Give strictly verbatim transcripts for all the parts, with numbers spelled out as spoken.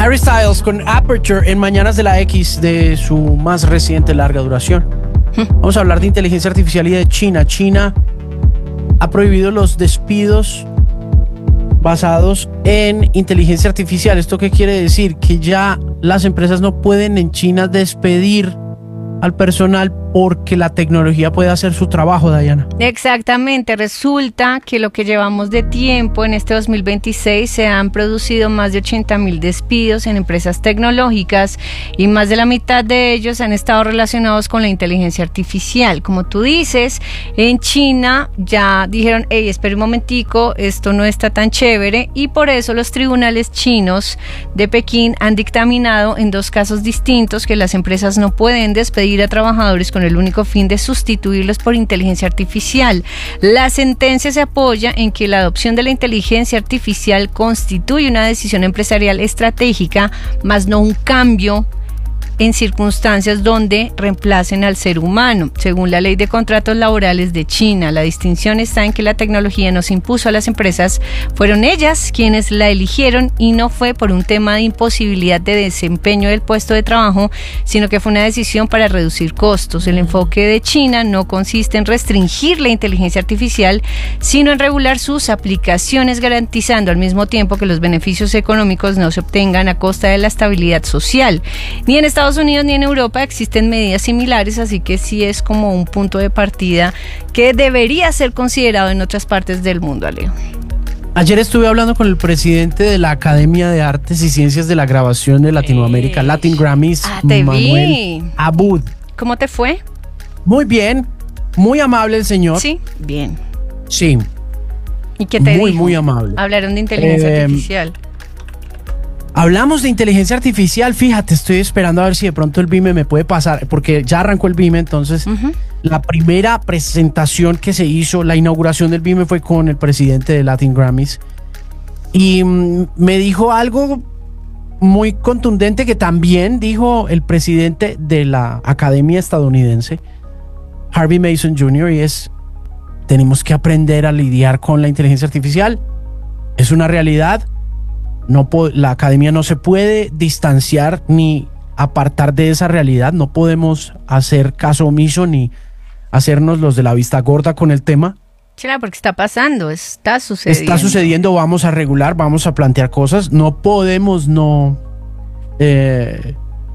Harry Styles con Aperture en Mañanas de la X de su más reciente larga duración. Vamos a hablar de inteligencia artificial y de China. China ha prohibido los despidos basados en inteligencia artificial. ¿Esto qué quiere decir? Que ya las empresas no pueden en China despedir al personal porque la tecnología puede hacer su trabajo, Diana. Exactamente, resulta que lo que llevamos de tiempo en este dos mil veintiséis se han producido más de ochenta mil despidos en empresas tecnológicas y más de la mitad de ellos han estado relacionados con la inteligencia artificial. Como tú dices, en China ya dijeron, hey, espera un momentico, esto no está tan chévere, y por eso los tribunales chinos de Pekín han dictaminado en dos casos distintos que las empresas no pueden despedir a trabajadores con el único fin de sustituirlos por inteligencia artificial. La sentencia se apoya en que la adopción de la inteligencia artificial constituye una decisión empresarial estratégica, más no un cambio en circunstancias donde reemplacen al ser humano. Según la ley de contratos laborales de China, la distinción está en que la tecnología no se impuso a las empresas, fueron ellas quienes la eligieron y no fue por un tema de imposibilidad de desempeño del puesto de trabajo, sino que fue una decisión para reducir costos. El enfoque de China no consiste en restringir la inteligencia artificial, sino en regular sus aplicaciones, garantizando al mismo tiempo que los beneficios económicos no se obtengan a costa de la estabilidad social. Ni en Estados Estados Unidos ni en Europa existen medidas similares, así que sí es como un punto de partida que debería ser considerado en otras partes del mundo, Alejo. Ayer estuve hablando con el presidente de la Academia de Artes y Ciencias de la Grabación de Latinoamérica, hey. Latin Grammys, ah, te Manuel vi. Abud. ¿Cómo te fue? Muy bien, muy amable el señor. Sí, bien. Sí. ¿Y qué te muy, dijo? Muy amable. Hablaron de inteligencia eh, artificial. Hablamos de inteligencia artificial, fíjate, estoy esperando a ver si de pronto el BIME me puede pasar, porque ya arrancó el BIME, entonces uh-huh. La primera presentación que se hizo, la inauguración del BIME fue con el presidente de Latin Grammys y mm, me dijo algo muy contundente que también dijo el presidente de la Academia estadounidense, Harvey Mason junior, y es, tenemos que aprender a lidiar con la inteligencia artificial, es una realidad. No, la academia no se puede distanciar ni apartar de esa realidad. No podemos hacer caso omiso ni hacernos los de la vista gorda con el tema. Claro, porque está pasando, está sucediendo. Está sucediendo, vamos a regular, vamos a plantear cosas. No podemos no... Eh,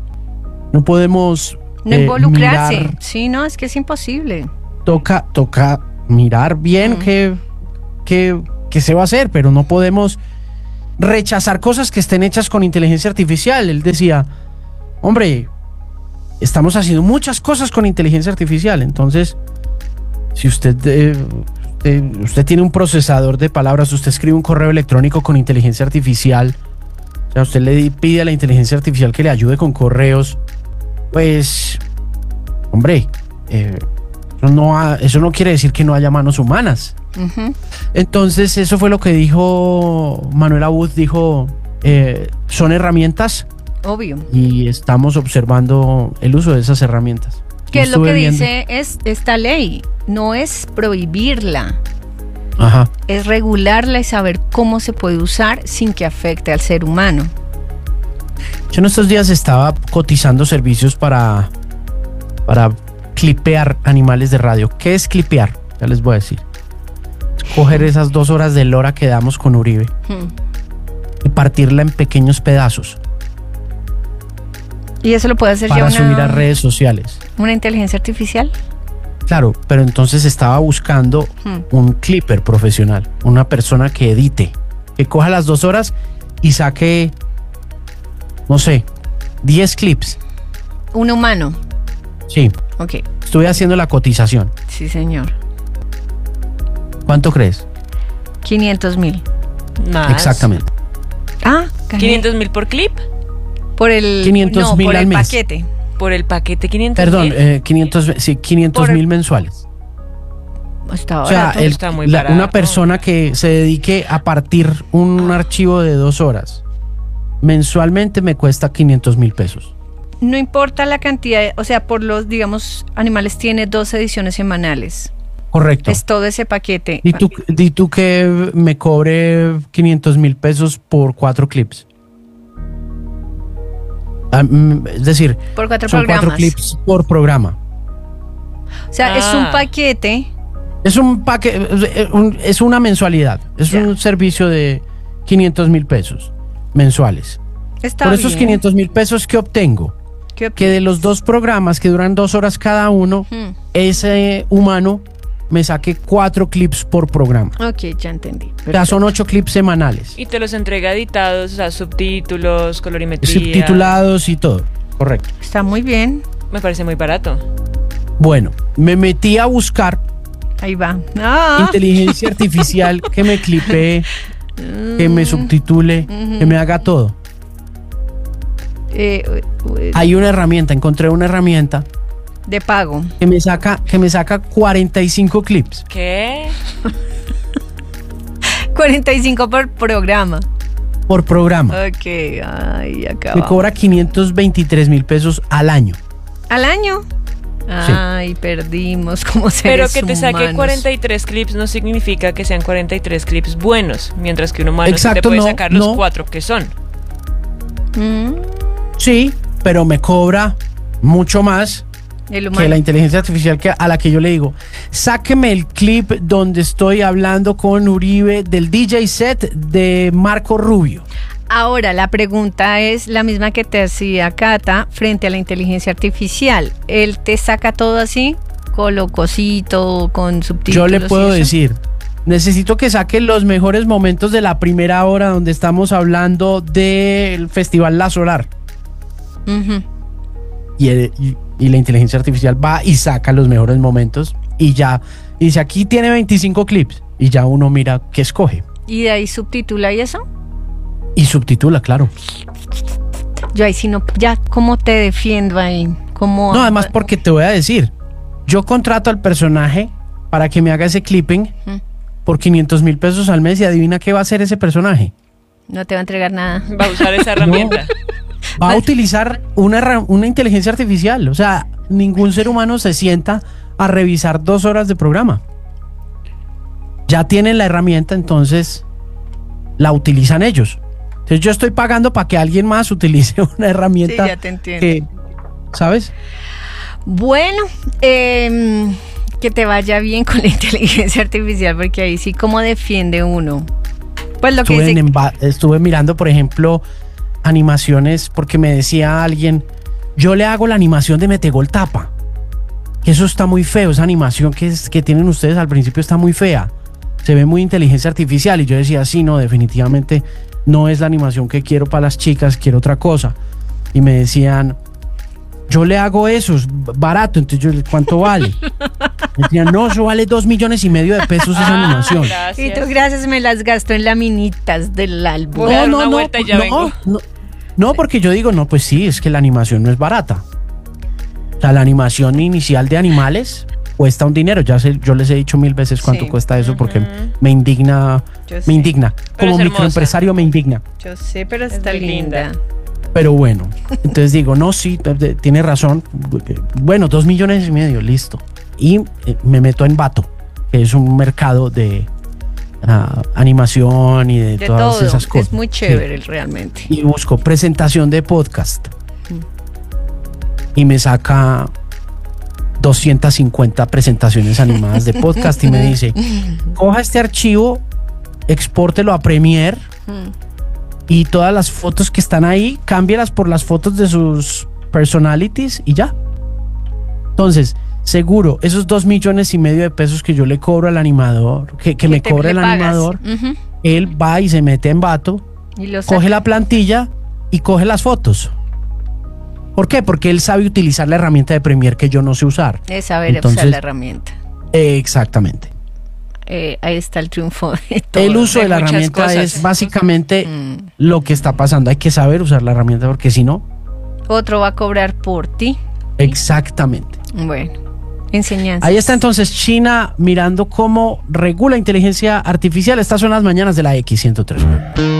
no podemos... No eh, involucrarse. mirar. Sí, no, es que es imposible. Toca, toca mirar bien uh-huh. qué, qué, qué se va a hacer, pero no podemos... rechazar cosas que estén hechas con inteligencia artificial. Él decía, hombre, estamos haciendo muchas cosas con inteligencia artificial, entonces si usted eh, eh, usted tiene un procesador de palabras, usted escribe un correo electrónico con inteligencia artificial, o sea, usted le pide a la inteligencia artificial que le ayude con correos, pues hombre, eh, eso, no ha, eso no quiere decir que no haya manos humanas. Uh-huh. Entonces eso fue lo que dijo Manuel Abud, dijo eh, son herramientas, obvio, y estamos observando el uso de esas herramientas. ¿Qué es lo que viendo. dice es esta ley? No es prohibirla, Ajá. es regularla y saber cómo se puede usar sin que afecte al ser humano. Yo en estos días estaba cotizando servicios para para clipear animales de radio. ¿Qué es clipear? Ya les voy a decir. Coger esas dos horas de lora que damos con Uribe hmm. y partirla en pequeños pedazos. ¿Y eso lo puede hacer para ya una, subir a redes sociales? ¿Una inteligencia artificial? Claro, pero entonces estaba buscando hmm. un clipper profesional, una persona que edite, que coja las dos horas y saque, no sé, diez clips. ¿Un humano? Sí. Ok. Estuve haciendo la cotización. Sí, señor. ¿Cuánto crees? quinientos mil. Más. Exactamente. Ah, ¿quinientos mil por clip? Por el, quinientos mil no, por al el mes. paquete. Por el paquete quinientos Perdón, mil. eh, quinientos, sí, quinientos mil mensuales. Está o sea, barato, el, está muy la, barato. Una persona que se dedique a partir un archivo de dos horas mensualmente me cuesta quinientos mil pesos. No importa la cantidad, o sea, por los, digamos, animales tiene dos ediciones semanales. Correcto. Es todo ese paquete. ¿Y tú, y tú que me cobre quinientos mil pesos por cuatro clips? Ah, mm, es decir, Por cuatro son programas. cuatro clips por programa. O sea, Ah. es un paquete. Es un paquete, es una mensualidad. Es Ya. un servicio de quinientos mil pesos mensuales. Está Por esos bien. quinientos mil pesos que obtengo, ¿Qué que de los dos programas que duran dos horas cada uno, Hmm. ese humano me saque cuatro clips por programa. Ok, ya entendí. O sea, son ocho clips semanales, Y te los entrega editados, o sea, subtítulos, colorimetría. subtitulados y todo. Correcto. Está muy bien. Me parece muy barato. Bueno, me metí a buscar Ahí va. Ah. inteligencia artificial que me clipee, que me subtitule, que me haga todo. Eh, eh, Hay una herramienta, encontré una herramienta de pago. que me saca, que me saca cuarenta y cinco clips ¿Qué? cuarenta y cinco por programa. por programa. Ok, ay, acá Me va. cobra quinientos veintitrés mil pesos al año. ¿Al año? Ay, perdimos como Pero seres que te saque humanos. cuarenta y tres clips no significa que sean cuarenta y tres clips buenos, mientras que un humano sí Exacto, te puede no, sacar los no. cuatro que son. Mm, Sí, pero me cobra mucho más el que humano. la inteligencia artificial que, a la que yo le digo, sáqueme el clip donde estoy hablando con Uribe del D J set de Marco Rubio. Ahora, la pregunta es la misma que te hacía Cata frente a la inteligencia artificial. ¿Él te saca todo así? Colocosito, con subtítulos. Yo le y puedo eso? decir, necesito que saque los mejores momentos de la primera hora donde estamos hablando del Festival La Solar. Ujú. Y, el- y- y la inteligencia artificial va y saca los mejores momentos y ya, y dice, aquí tiene veinticinco clips y ya uno mira qué escoge ¿Y de ahí subtitula y eso? y subtitula, claro. Yo ahí sí no, ya, ¿cómo te defiendo ahí? ¿Cómo? No, además porque te voy a decir, yo contrato al personaje para que me haga ese clipping Mm. por quinientos mil pesos al mes y adivina qué va a hacer ese personaje. No te va a entregar nada. Va a usar esa herramienta. Va a utilizar una, herra- una inteligencia artificial. O sea, ningún ser humano se sienta a revisar dos horas de programa. Ya tienen la herramienta, entonces la utilizan ellos. Entonces yo estoy pagando para que alguien más utilice una herramienta Sí, ya te entiendo. que, ¿sabes? Bueno, em, que te vaya bien con la inteligencia artificial, porque ahí sí, ¿cómo defiende uno? Pues lo que Estuve, dice... en emba- estuve mirando, por ejemplo, animaciones, porque me decía alguien, yo le hago la animación de Metegol Tapa. Que eso está muy feo, esa animación que, es- que tienen ustedes al principio está muy fea. Se ve muy inteligencia artificial. Y yo decía, sí, no, definitivamente no es la animación que quiero para las chicas, quiero otra cosa. Y me decían, yo le hago eso, es b- barato. Entonces yo, ¿cuánto vale? Me decían, no, eso vale dos millones y medio de pesos esa Ah, animación. gracias. Y tú, gracias, me las gasto en laminitas del álbum. Voy a dar una vuelta y ya no, vengo. no, no, porque yo digo, no, pues sí, es que la animación no es barata. O sea, la animación inicial de animales cuesta un dinero. Ya sé, yo les he dicho mil veces cuánto Sí. cuesta eso porque Ujú. me indigna, Yo sé. me indigna. Pero Como es hermosa. microempresario me indigna. Yo sé, pero está muy linda. linda. Pero bueno, entonces digo, no, sí, eh, tiene razón. Bueno, dos millones y medio, listo. Y eh, me meto en Vato, que es un mercado de ah, animación y de, De todas todo. esas cosas. Es muy Sí. chévere realmente. Y busco presentación de podcast. Y me saca doscientas cincuenta presentaciones animadas de podcast y me dice, coja este archivo, expórtelo a Premiere y todas las fotos que están ahí, cámbielas por las fotos de sus personalities y ya. Entonces, seguro, esos dos millones y medio de pesos que yo le cobro al animador, que, que me te- cobra le el pagas. animador, Ujú. él va y se mete en Vato, Y lo coge saca. la plantilla y coge las fotos. ¿Por qué? Porque él sabe utilizar la herramienta de Premiere que yo no sé usar. Es saber Entonces- usar la herramienta. Eh, exactamente. Eh, ahí está el triunfo de todo. El uso de de la muchas herramienta cosas. es básicamente Mm. lo que está pasando. Hay que saber usar la herramienta porque si no, Otro va a cobrar por ti. exactamente. Bueno, enseñanza. Ahí está entonces China mirando cómo regula inteligencia artificial. Estas son las mañanas de la X ciento tres.